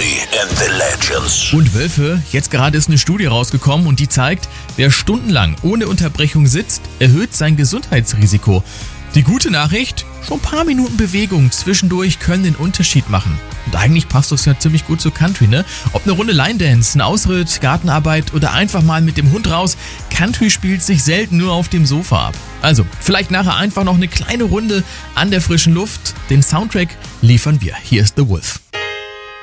Country and the Legends. Und Wölfe, jetzt gerade ist eine Studie rausgekommen und die zeigt, wer stundenlang ohne Unterbrechung sitzt, erhöht sein Gesundheitsrisiko. Die gute Nachricht, schon ein paar Minuten Bewegung zwischendurch können den Unterschied machen. Und eigentlich passt das ja ziemlich gut zu Country, ne? Ob eine Runde Line Dance, ein Ausritt, Gartenarbeit oder einfach mal mit dem Hund raus, Country spielt sich selten nur auf dem Sofa ab. Also, vielleicht nachher einfach noch eine kleine Runde an der frischen Luft. Den Soundtrack liefern wir. Hier ist The Wolf.